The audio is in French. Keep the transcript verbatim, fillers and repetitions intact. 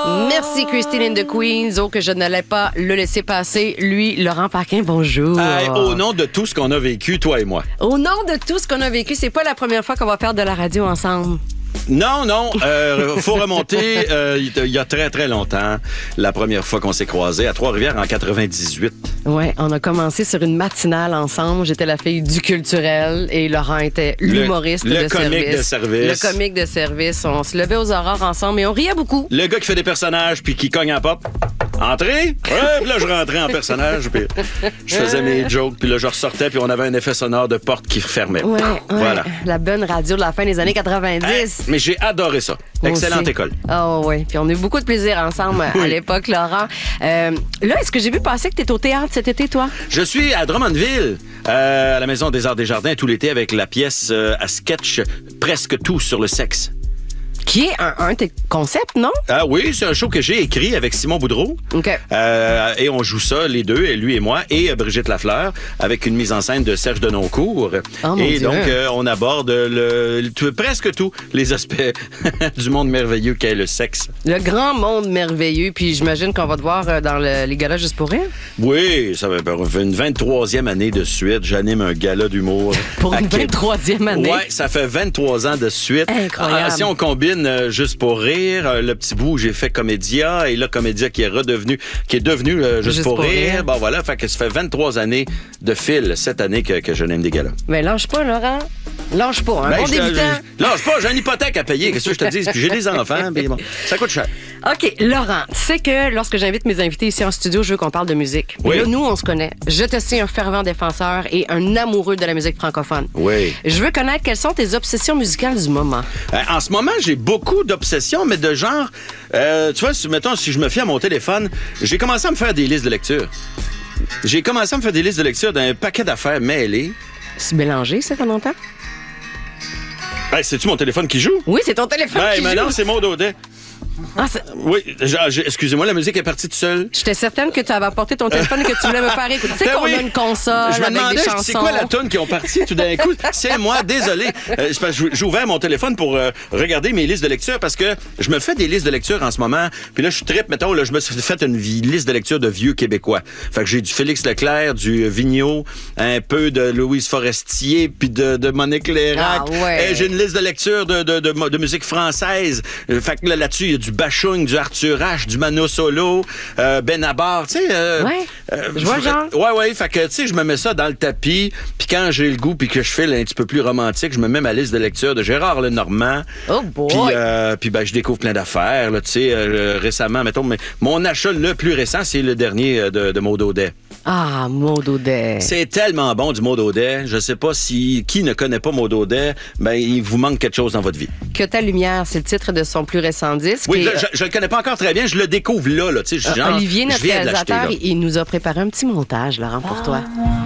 Merci, Christine in the Queens. Oh, que je n'allais pas le laisser passer. Lui, Laurent Paquin, bonjour. Hey, au nom de tout ce qu'on a vécu, toi et moi. Au nom de tout ce qu'on a vécu, c'est pas la première fois qu'on va faire de la radio ensemble. Non, non, euh, faut remonter euh, il y a très, très longtemps, la première fois qu'on s'est croisés à Trois-Rivières en quatre-vingt-dix-huit. Oui, on a commencé sur une matinale ensemble. J'étais la fille du culturel et Laurent était l'humoriste le, le de comique service. de service. Le comique de service. On se levait aux aurores ensemble et on riait beaucoup. Le gars qui fait des personnages puis qui cogne à la porte. Entrée? Ouais, puis là, je rentrais en personnage, puis je faisais mes jokes, puis là, je ressortais, puis on avait un effet sonore de porte qui fermait. Ouais, ouais, voilà. La bonne radio de la fin des années quatre-vingt-dix. Hey, mais j'ai adoré ça. Moi Excellente aussi. école. Oh oui, puis on a eu beaucoup de plaisir ensemble Oui. à l'époque, Laurent. Euh, là, est-ce que j'ai vu passer que tu es au théâtre cet été, toi? Je suis à Drummondville, euh, à la Maison des Arts des Jardins, tout l'été, avec la pièce euh, à sketch Presque tout sur le sexe. Qui est un, un de tes concepts, non? Ah oui, c'est un show que j'ai écrit avec Simon Boudreau. OK. Euh, et on joue ça, les deux, et lui et moi, et euh, Brigitte Lafleur, avec une mise en scène de Serge Denoncourt. Oh, mon et Dieu. donc, euh, on aborde le, le- tout- presque tous les aspects du monde merveilleux qu'est le sexe. Le grand monde merveilleux, puis j'imagine qu'on va te voir euh, dans le- les galas juste pour rire. Oui, ça fait une vingt-troisième année de suite. J'anime un gala d'humour. Pour à une Québec. vingt-troisième année. Ouais, ça fait vingt-trois ans de suite. Incroyable. Ah, si on combine euh, Juste pour rire, euh, le petit bout où j'ai fait Comédia, et là, Comédia qui est redevenu, qui est devenu euh, Juste, Juste pour, pour rire. rire. Bon, voilà, fait que ça fait vingt-trois années de fil cette année que, que je n'aime des galas. Mais lâche pas, Laurent. Lâche pas. Un Ben, bon je- débutant. je- Lâche pas, j'ai une hypothèque à payer, qu'est-ce que je te dis? Puis j'ai des enfants, puis bon, ça coûte cher. OK, Laurent, tu sais que lorsque j'invite mes invités ici en studio, je veux qu'on parle de musique. Oui. Et là, nous, on se connaît. Je te sais un fervent défenseur et un amoureux de la musique francophone. Oui. Je veux connaître quelles sont tes obsessions musicales du moment. Euh, En ce moment, j'ai beaucoup d'obsessions, mais de genre, euh, tu vois, si, mettons, si je me fie à mon téléphone, j'ai commencé à me faire des listes de lecture. J'ai commencé à me faire des listes de lecture d'un paquet d'affaires mêlées. C'est mélangé, ça, fait longtemps? Hey, c'est-tu mon téléphone qui joue? Oui, c'est ton téléphone Ben, qui maintenant, joue. c'est Maud Audet. Ah, c'est- Oui, genre, j'ai- excusez-moi, la musique est partie toute seule. J'étais certaine que tu avais apporté ton téléphone et que tu voulais me faire écouter. Tu sais Ben qu'on oui. a une console Je me avec demandais, des chansons. c'est quoi la toune qui ont parti tout d'un coup? C'est moi, désolé. Euh, c'est parce que j'ai ouvert mon téléphone pour euh, regarder mes listes de lecture parce que je me fais des listes de lecture en ce moment. Puis là, je suis trip, mettons, là, je me suis fait une vie- liste de lecture de vieux Québécois. Fait que j'ai du Félix Leclerc, du Vigneault, un peu de Louise Forestier, puis de, de Monique Lérac. Ah ouais. Et j'ai une liste de lecture de, de, de, de musique française. Euh, Fait que là, là-dessus, il y a du Bachung, du Arthur H, du Mano Solo, euh, Benabar, tu sais. euh, Ouais. euh, Je vois le genre. Ouais, ouais. Fait que, tu sais, je me mets ça dans le tapis. Puis quand j'ai le goût puis que je file un petit peu plus romantique, je me mets ma liste de lecture de Gérard Lenormand. Oh boy! Puis, euh, puis ben, je découvre plein d'affaires. Là, tu sais, euh, récemment, mettons, mais mon achat le plus récent, c'est le dernier euh, de, de Maud Audet. Ah, Maud Audet. C'est tellement bon du Maud Audet. Je sais pas si qui ne connaît pas Maud Audet, ben il vous manque quelque chose dans votre vie. Que ta lumière, c'est le titre de son plus récent disque. Oui, Et, là, je, je le connais pas encore très bien. Je le découvre là, là. Tu sais, euh, genre, Olivier, je notre viens de l'acheter, réalisateur, là. il il nous a préparé un petit montage, Laurent, pour toi.